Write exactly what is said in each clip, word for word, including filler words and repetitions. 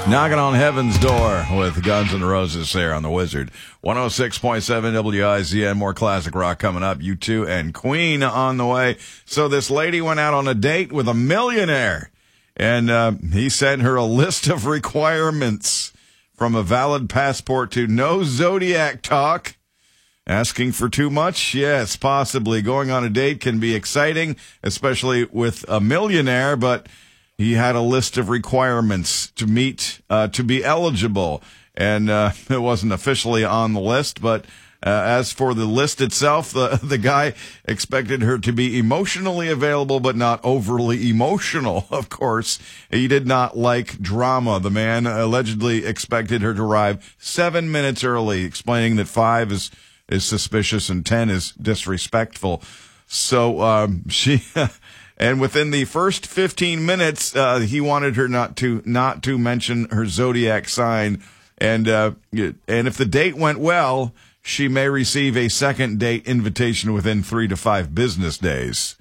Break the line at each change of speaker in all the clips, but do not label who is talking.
Knocking on Heaven's Door with Guns N' Roses there on the Wizard. one oh six point seven W I Z N. More classic rock coming up. U two and Queen on the way. So this lady went out on a date with a millionaire, and uh, he sent her a list of requirements, from a valid passport to no Zodiac talk. Asking for too much? Yes, possibly. Going on a date can be exciting, especially with a millionaire, but he had a list of requirements to meet uh, to be eligible, and uh, it wasn't officially on the list. But uh, as for the list itself, the the guy expected her to be emotionally available, but not overly emotional. Of course, he did not like drama. The man allegedly expected her to arrive seven minutes early, explaining that five is is suspicious and ten is disrespectful. So um, she. And within the first fifteen minutes, uh, he wanted her not to not to mention her zodiac sign. And uh, and if the date went well, she may receive a second date invitation within three to five business days.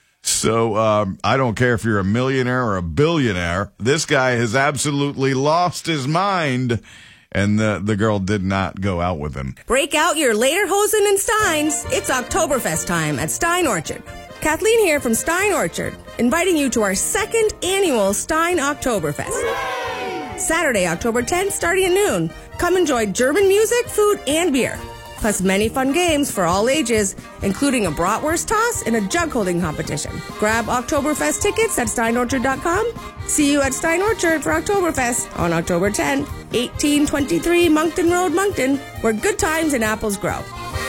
So um, I don't care if you're a millionaire or a billionaire. This guy has absolutely lost his mind. And the, the girl did not go out with him.
Break out your Lederhosen and Steins. It's Oktoberfest time at Stein Orchard. Kathleen here from Stein Orchard, inviting you to our second annual Stein Oktoberfest. Saturday, October tenth, starting at noon. Come enjoy German music, food, and beer. Plus many fun games for all ages, including a bratwurst toss and a jug holding competition. Grab Oktoberfest tickets at stein orchard dot com. See you at Stein Orchard for Oktoberfest on October tenth, eighteen twenty-three Moncton Road, Moncton, where good times and apples grow.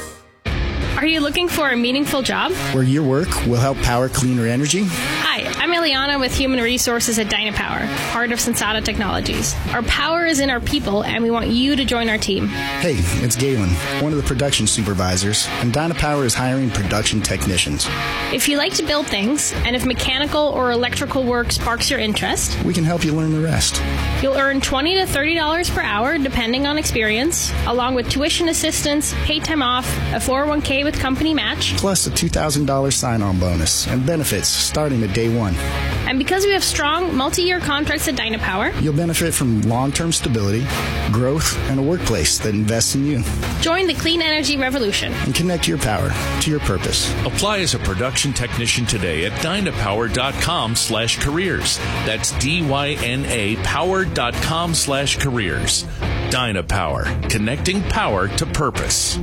Are you looking for a meaningful job?
Where your work will help power cleaner energy?
Hi, I'm Eliana with Human Resources at Dynapower, part of Sensata Technologies. Our power is in our people, and we want you to join our team.
Hey, it's Galen, one of the production supervisors, and Dynapower is hiring production technicians.
If you like to build things, and if mechanical or electrical work sparks your interest,
we can help you learn the rest.
You'll earn twenty to thirty dollars per hour, depending on experience, along with tuition assistance, paid time off, a four oh one k with company match,
plus a two thousand dollars sign-on bonus and benefits starting at day one.
And because we have strong multi-year contracts at Dynapower,
you'll benefit from long-term stability, growth, and a workplace that invests in you.
Join the clean energy revolution
and connect your power to your purpose.
Apply as a production technician today at dynapower dot com slash careers. That's D Y N A power dot com slash careers. Dynapower, connecting power to purpose.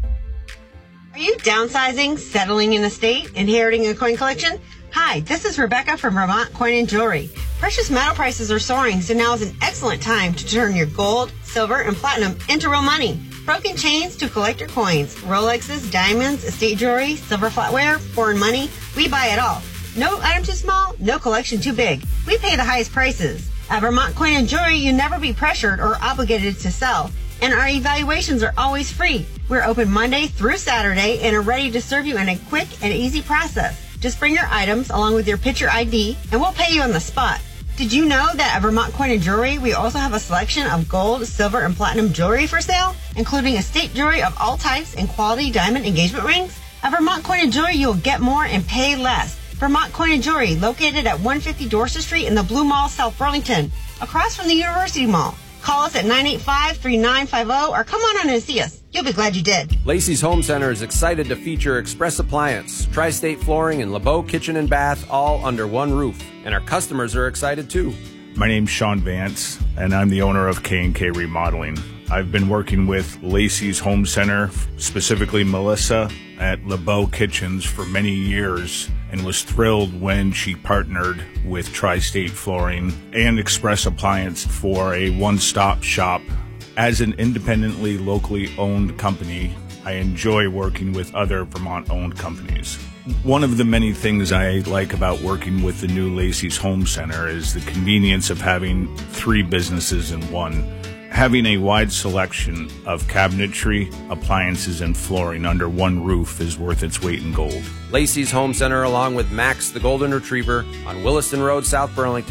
Are you downsizing, settling in a state, inheriting a coin collection? Hi, this is Rebecca from Vermont Coin and Jewelry. Precious metal prices are soaring, so now is an excellent time to turn your gold, silver, and platinum into real money. Broken chains to collector coins, Rolexes, diamonds, estate jewelry, silver flatware, foreign money, we buy it all. No item too small, no collection too big. We pay the highest prices. At Vermont Coin and Jewelry, you never be pressured or obligated to sell, and our evaluations are always free. We're open Monday through Saturday and are ready to serve you in a quick and easy process. Just bring your items along with your picture I D, and we'll pay you on the spot. Did you know that at Vermont Coin and Jewelry, we also have a selection of gold, silver, and platinum jewelry for sale, including estate jewelry of all types and quality diamond engagement rings? At Vermont Coin and Jewelry, you'll get more and pay less. Vermont Coin and Jewelry, located at one fifty Dorset Street in the Blue Mall, South Burlington, across from the University Mall. Call us at nine eight five, three nine five zero or come on in and see us. You'll be glad you did.
Lacey's Home Center is excited to feature Express Appliance, Tri-State Flooring, and LeBeau Kitchen and Bath all under one roof. And our customers are excited too.
My name's Sean Vance, and I'm the owner of K and K Remodeling. I've been working with Lacey's Home Center, specifically Melissa, at LeBeau Kitchens for many years, and was thrilled when she partnered with Tri-State Flooring and Express Appliance for a one-stop shop. As an independently, locally owned company, I enjoy working with other Vermont-owned companies. One of the many things I like about working with the new Lacey's Home Center is the convenience of having three businesses in one. Having a wide selection of cabinetry, appliances, and flooring under one roof is worth its weight in gold.
Lacey's Home Center, along with Max the Golden Retriever on Williston Road, South Burlington,